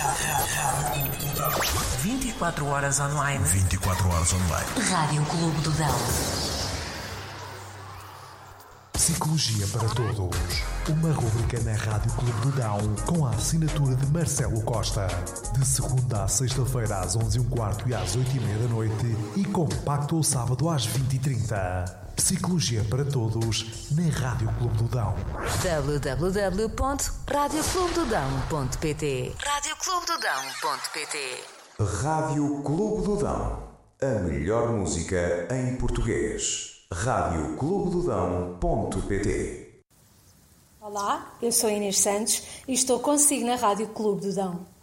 24 horas online. 24 horas online. Rádio Clube do Dão. Psicologia para Todos. Uma rubrica na Rádio Clube do Dão com a assinatura de Marcelo Costa. De segunda à sexta-feira às 11h15 e às 8h30 da noite e compacto ao sábado às 20h30. Psicologia para Todos na Rádio Clube do Dão. www.radioclubedodão.pt radioclubedodão.pt Rádio Clube do Dão. A melhor música em português. radioclubedodão.pt. Olá, eu sou Inês Santos e estou consigo na Rádio Clube do Dão.